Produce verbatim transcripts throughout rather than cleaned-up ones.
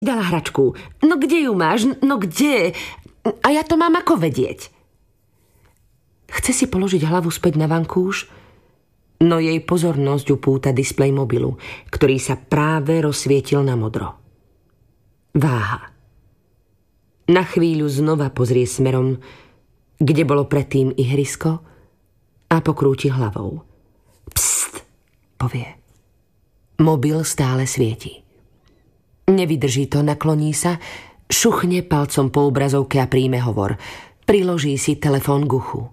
dala hračku. No kde ju máš? No kde? A ja to mám ako vedieť? Chce si položiť hlavu späť na vankúš, no jej pozornosť upúta displej mobilu, ktorý sa práve rozsvietil na modro. Váha. Na chvíľu znova pozrie smerom, kde bolo predtým ihrisko, a pokrúti hlavou. Pst, povie. Mobil stále svieti. Nevydrží to, nakloní sa, šuchne palcom po obrazovke a príjme hovor. Priloží si telefón k uchu.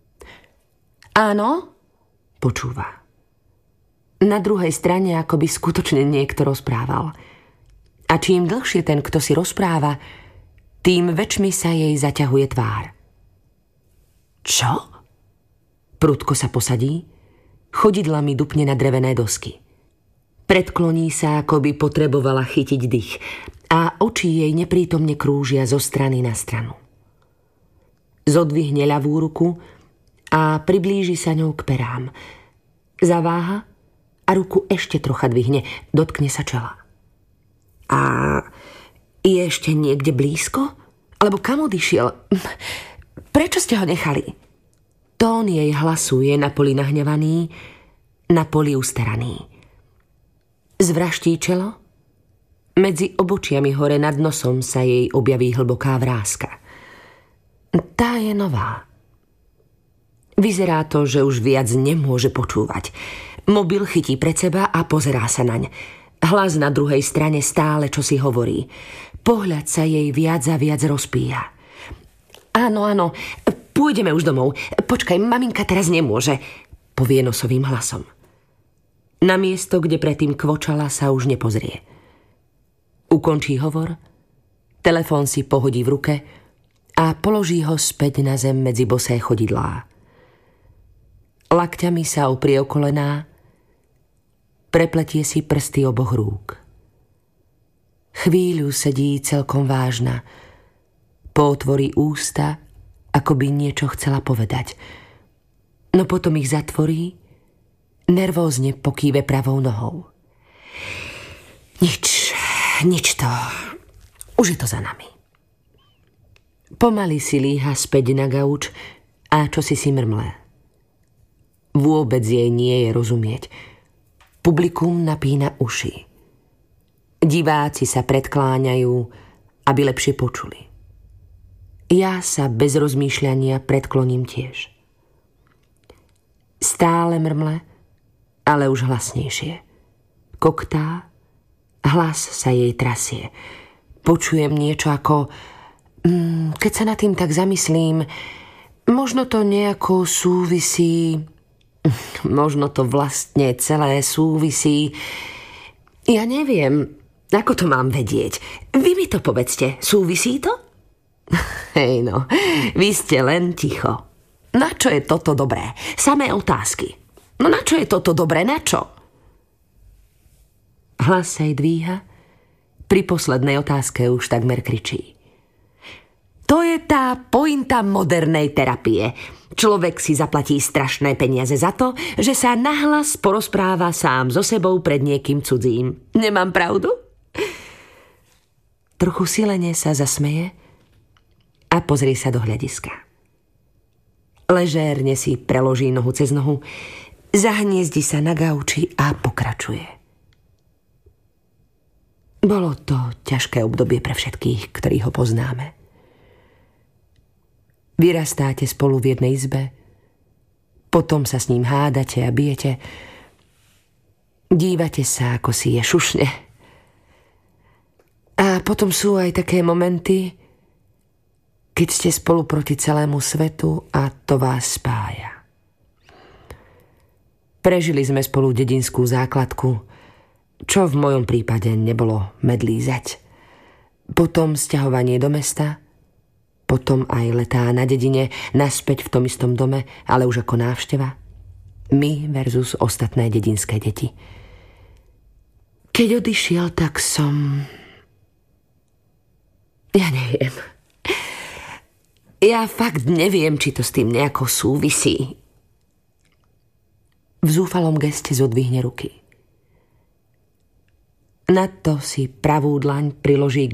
Áno? Počúva. Na druhej strane akoby skutočne niekto rozprával. A čím dlhšie ten, kto si rozpráva, tým väčšmi sa jej zaťahuje tvár. Čo? Prudko sa posadí, chodidlami dupne na drevené dosky. Predkloní sa, ako by potrebovala chytiť dých, a oči jej neprítomne krúžia zo strany na stranu. Zodvihne ľavú ruku a priblíži sa ňou k perám. Zaváha a ruku ešte trocha dvihne, dotkne sa čela. A je ešte niekde blízko? Alebo kam odišiel? Prečo ste ho nechali? Tón jej hlasu je na poli nahnevaný, na poli ustaraný. Zvraští čelo? Medzi obočiami hore nad nosom sa jej objaví hlboká vráska. Tá je nová. Vyzerá to, že už viac nemôže počúvať. Mobil chytí pred seba a pozerá sa naň. Hlas na druhej strane stále čo si hovorí. Pohľad sa jej viac a viac rozpíja. Áno, áno, pôjdeme už domov. Počkaj, maminka teraz nemôže, povie nosovým hlasom. Na miesto, kde predtým kvočala, sa už nepozrie. Ukončí hovor, telefón si pohodí v ruke a položí ho späť na zem medzi bosé chodidlá. Lakťami sa oprie o kolená, prepletie si prsty oboch rúk. Chvíľu sedí celkom vážna, pootvorí ústa, ako by niečo chcela povedať. No potom ich zatvorí, nervózne pokýve pravou nohou. Nič, nič to. Už je to za nami. Pomaly si líha späť na gauč a čo si si mrmlé. Vôbec jej nie je rozumieť. Publikum napína uši. Diváci sa predkláňajú, aby lepšie počuli. Ja sa bez rozmýšľania predkloním tiež. Stále mrmle, ale už hlasnejšie. Koktá, hlas sa jej trasie. Počujem niečo ako... Mm, keď sa nad tým tak zamyslím, možno to nejako súvisí... Možno to vlastne celé súvisí... Ja neviem, ako to mám vedieť. Vy mi to povedzte, súvisí to? Hej no, vy ste len ticho. Na čo je toto dobré? Samé otázky. No na čo je toto dobré, na čo? Hlas sa jej dvíha, pri poslednej otázke už takmer kričí. To je tá pointa modernej terapie. Človek si zaplatí strašné peniaze za to, že sa nahlas porozpráva sám so sebou pred niekým cudzím. Nemám pravdu? Trochu silene sa zasmeje a pozrie sa do hľadiska. Ležérne si preloží nohu cez nohu, zahniezdi sa na gauči a pokračuje. Bolo to ťažké obdobie pre všetkých, ktorí ho poznáme. Vyrastáte spolu v jednej izbe, potom sa s ním hádate a bijete, dívate sa, ako si je šušne. A potom sú aj také momenty, keď ste spolu proti celému svetu a to vás spája. Prežili sme spolu dedinskú základku, čo v mojom prípade nebolo medlý zeď. Potom sťahovanie do mesta, potom aj letá na dedine, naspäť v tom istom dome, ale už ako návšteva. My versus ostatné dedinské deti. Keď odišiel, tak som... Ja neviem. Ja fakt neviem, či to s tým nejako súvisí. V zúfalom geste zodvihne ruky. Na to si pravú dlaň priloží k